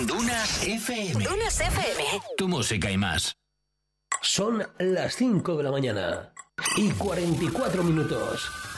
Dunas FM. Dunas FM. Tu música y más. Son las 5 de la mañana y 44 minutos.